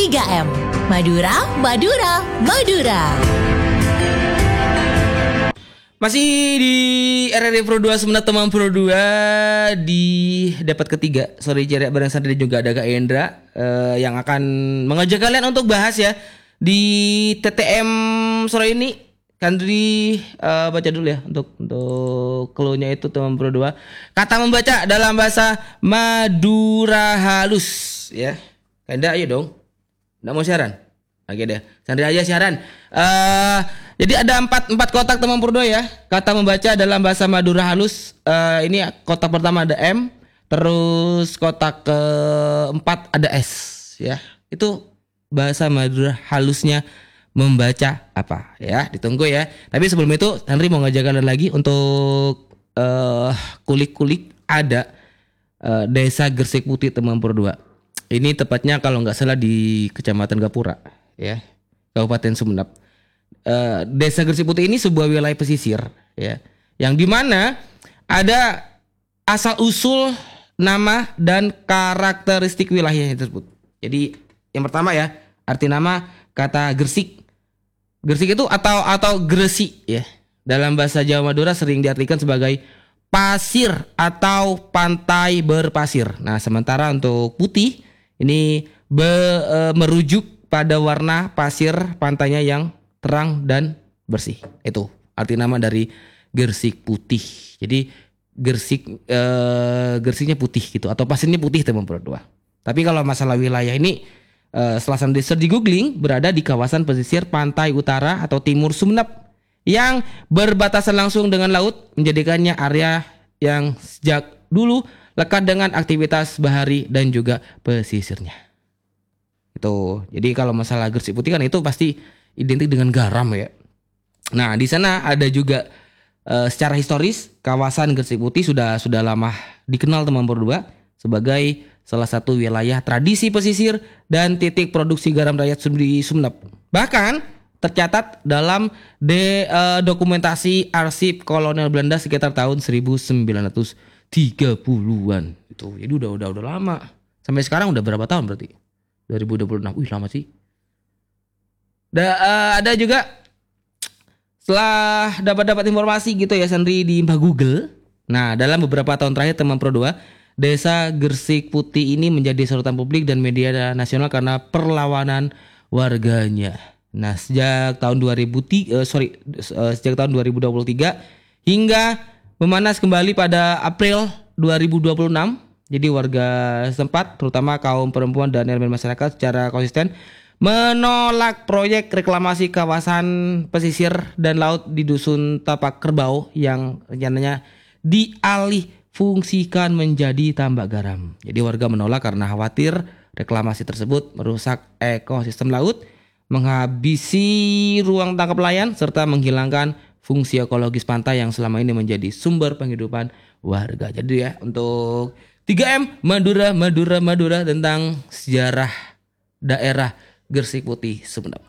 3M. Madura, Madura, Madura. Masih di RRI Pro 2 Sumeneb teman Pro 2 di dapat ketiga sore ceria bareng Sandri dan juga ada Kak Endra yang akan mengajak kalian untuk bahas ya di TTM sore ini. Kandri baca dulu ya untuk clue-nya itu teman Pro 2. Kata membaca dalam bahasa Madura halus ya. Kak Endra ayo dong. Nggak mau siaran? Oke deh, Sandri aja siaran. Jadi ada empat kotak teman Pro 2 ya. Kata membaca dalam bahasa Madura halus. Ini kotak pertama ada M, terus kotak keempat ada S ya. Itu bahasa Madura halusnya membaca apa ya? Ditunggu ya. Tapi sebelum itu Sandri mau ngajak kalian lagi untuk kulik-kulik ada Desa Gersik Putih teman Pro 2. Ini tepatnya kalau nggak salah di Kecamatan Gapura ya, Kabupaten Sumeneb. Desa Gersik Putih ini sebuah wilayah pesisir ya, yang dimana ada asal usul nama dan karakteristik wilayahnya tersebut. Jadi yang pertama ya, arti nama kata Gersik. Gersik itu atau Gresik ya. Dalam bahasa Jawa Madura sering diartikan sebagai pasir atau pantai berpasir. Nah, sementara untuk putih ini merujuk pada warna pasir pantainya yang terang dan bersih. Itu arti nama dari Gersik Putih. Jadi Gersiknya putih gitu, atau pasirnya putih teman Pro 2. Tapi kalau masalah wilayah ini setelah Sandri di googling, berada di kawasan pesisir pantai utara atau timur Sumeneb yang berbatasan langsung dengan laut, menjadikannya area yang sejak dulu lekat dengan aktivitas bahari dan juga pesisirnya. Itu. Jadi kalau masalah Gersik Putih kan itu pasti identik dengan garam ya. Nah, di sana ada juga secara historis kawasan Gersik Putih sudah lama dikenal teman Pro 2 sebagai salah satu wilayah tradisi pesisir dan titik produksi garam rakyat di Sumeneb. Bahkan tercatat dalam dokumentasi arsip kolonial Belanda sekitar tahun 1930-an. Itu. Jadi udah lama. Sampai sekarang udah berapa tahun berarti? 2026. Wih, lama sih. Ada juga setelah dapat informasi gitu ya Sandri di Mbah Google. Nah, dalam beberapa tahun terakhir teman Pro 2, Desa Gersik Putih ini menjadi sorotan publik dan media nasional karena perlawanan warganya. Nah, sejak tahun 2023 hingga memanas kembali pada April 2026. Jadi warga setempat terutama kaum perempuan dan elemen masyarakat secara konsisten menolak proyek reklamasi kawasan pesisir dan laut di Dusun Tapak Kerbau yang rencananya dialih fungsikan menjadi tambak garam. Jadi warga menolak karena khawatir reklamasi tersebut merusak ekosistem laut, menghabisi ruang tangkap nelayan serta menghilangkan fungsi ekologis pantai yang selama ini menjadi sumber penghidupan warga. Jadi ya untuk 3M Madura tentang sejarah daerah Gersik Putih Sumeneb.